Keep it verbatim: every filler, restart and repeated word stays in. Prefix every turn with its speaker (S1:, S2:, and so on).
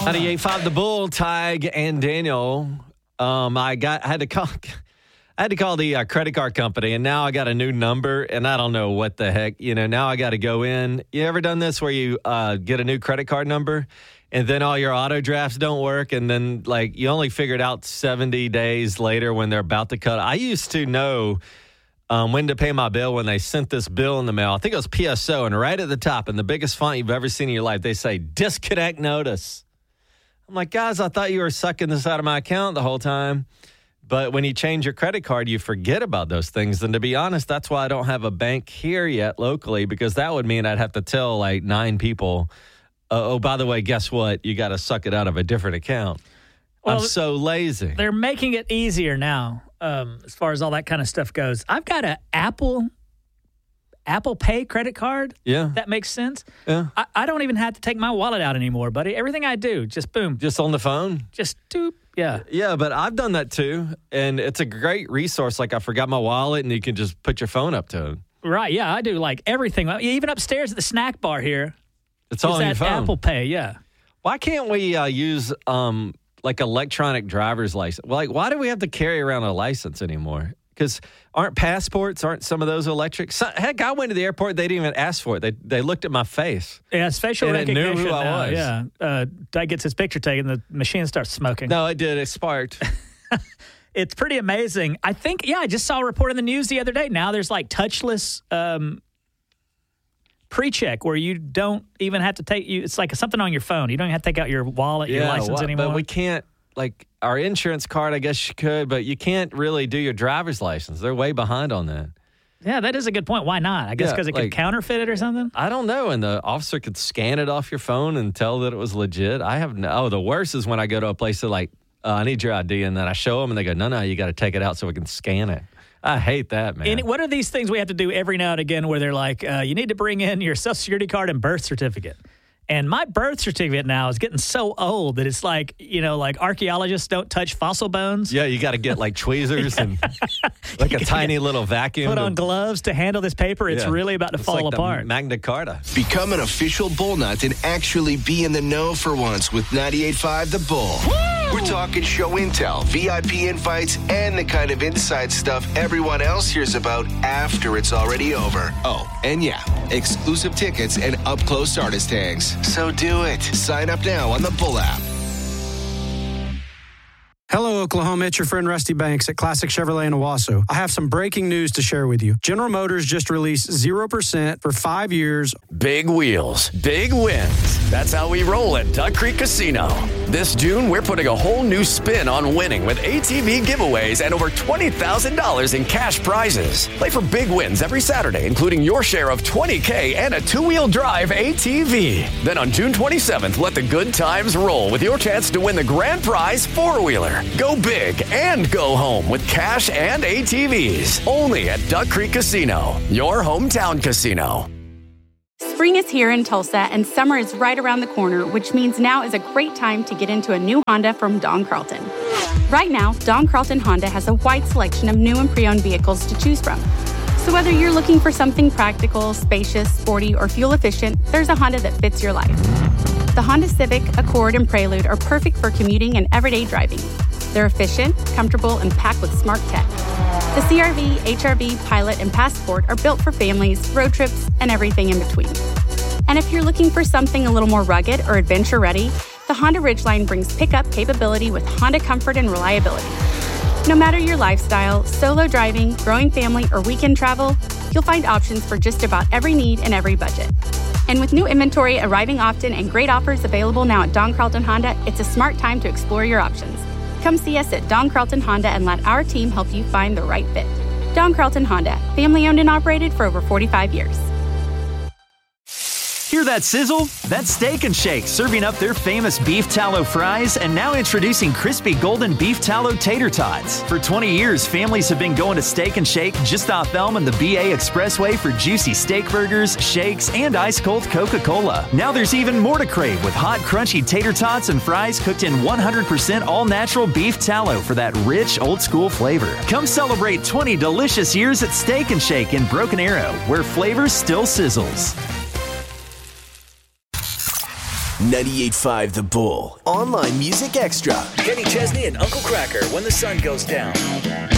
S1: ninety-eight point five The Bull, Tig and Daniel. Um, I got I had to call I had to call the uh, credit card company, and now I got a new number, and I don't know what the heck. You know, now I got to go in. You ever done this where you uh, get a new credit card number, and then all your auto drafts don't work, and then like you only figure it out seventy days later when they're about to cut? I used to know um, when to pay my bill when they sent this bill in the mail. I think it was P S O, and right at the top, in the biggest font you've ever seen in your life, they say disconnect notice. I'm like, guys, I thought you were sucking this out of my account the whole time. But when you change your credit card, you forget about those things. And to be honest, that's why I don't have a bank here yet locally, because that would mean I'd have to tell like nine people, uh, oh, by the way, guess what? You got to suck it out of a different account. Well, I'm so lazy.
S2: They're making it easier now um, as far as all that kind of stuff goes. I've got an Apple Apple Pay credit card.
S1: Yeah.
S2: That makes sense.
S1: Yeah.
S2: I, I don't even have to take my wallet out anymore, buddy. Everything I do, just boom.
S1: Just on the phone?
S2: Just doop. Yeah.
S1: Yeah, but I've done that too. And it's a great resource. Like I forgot my wallet and you can just put your phone up to it.
S2: Right. Yeah, I do like everything. Even upstairs at the snack bar here.
S1: It's all on your phone.
S2: Apple Pay, yeah.
S1: Why can't we uh, use um, like electronic driver's license? Like, why do we have to carry around a license anymore? Because aren't passports, aren't some of those electric? So, heck, I went to the airport. They didn't even ask for it. They they looked at my face.
S2: Yeah, it's facial
S1: and
S2: recognition.
S1: It knew who I
S2: now.
S1: was.
S2: Yeah. Uh, Doug gets his picture taken. The machine starts smoking.
S1: No, it did. It sparked.
S2: It's pretty amazing. I think, yeah, I just saw a report in the news the other day. Now there's like touchless um, pre-check where you don't even have to take you. It's like something on your phone. You don't even have to take out your wallet,
S1: yeah,
S2: your license
S1: well,
S2: anymore.
S1: But we can't. Like our insurance card, I guess you could, but you can't really do your driver's license. They're way behind on that.
S2: Yeah, that is a good point. Why not? I guess because
S1: yeah,
S2: it
S1: like,
S2: could counterfeit it or something?
S1: I don't know. And the officer could scan it off your phone and tell that it was legit. I have no. Oh, the worst is when I go to a place that like, uh, I need your I D, and then I show them, and they go, no, no, you got to take it out so we can scan it. I hate that, man.
S2: And what are these things we have to do every now and again where they're like, uh, you need to bring in your Social Security card and birth certificate? And my birth certificate now is getting so old that it's like, you know, like archaeologists don't touch fossil bones.
S1: Yeah, you got to get like tweezers and like a tiny little vacuum.
S2: Put on gloves to handle this paper. It's
S1: yeah.
S2: really about to
S1: it's
S2: fall
S1: like
S2: apart.
S1: The Magna Carta.
S3: Become an official Bull Nut and actually be in the know for once with ninety-eight point five The Bull. Woo! We're talking show intel, V I P invites, and the kind of inside stuff everyone else hears about after it's already over. Oh, and yeah, exclusive tickets and up-close artist tags. So do it. Sign up now on the Bull app.
S4: Hello, Oklahoma. It's your friend Rusty Banks at Classic Chevrolet in Owasso. I have some breaking news to share with you. General Motors just released zero percent for five years.
S5: Big wheels, big wins. That's how we roll at Duck Creek Casino. This June, we're putting a whole new spin on winning with A T V giveaways and over twenty thousand dollars in cash prizes. Play for big wins every Saturday, including your share of twenty K and a two-wheel drive A T V. Then on June twenty-seventh, let the good times roll with your chance to win the grand prize four-wheeler. Go big and go home with cash and A T Vs. Only at Duck Creek Casino, your hometown casino.
S6: Spring is here in Tulsa and summer is right around the corner, which means now is a great time to get into a new Honda from Don Carlton. Right now, Don Carlton Honda has a wide selection of new and pre-owned vehicles to choose from. So whether you're looking for something practical, spacious, sporty, or fuel efficient, there's a Honda that fits your life. The Honda Civic, Accord, and Prelude are perfect for commuting and everyday driving. They're efficient, comfortable, and packed with smart tech. The C R V, H R V, Pilot, and Passport are built for families, road trips, and everything in between. And if you're looking for something a little more rugged or adventure-ready, the Honda Ridgeline brings pickup capability with Honda comfort and reliability. No matter your lifestyle, solo driving, growing family, or weekend travel, you'll find options for just about every need and every budget. And with new inventory arriving often and great offers available now at Don Carlton Honda, it's a smart time to explore your options. Come see us at Don Carlton Honda and let our team help you find the right fit. Don Carlton Honda, family owned and operated for over forty-five years.
S7: Hear that sizzle? That's Steak and Shake serving up their famous beef tallow fries and now introducing crispy golden beef tallow tater tots. For twenty years, families have been going to Steak and Shake just off Elm and the B A Expressway for juicy steak burgers, shakes, and ice-cold Coca-Cola. Now there's even more to crave with hot, crunchy tater tots and fries cooked in one hundred percent all-natural beef tallow for that rich, old-school flavor. Come celebrate twenty delicious years at Steak and Shake in Broken Arrow, where flavor still sizzles.
S3: ninety-eight point five The Bull. Online Music Extra.
S8: Kenny Chesney and Uncle Cracker when the sun goes down.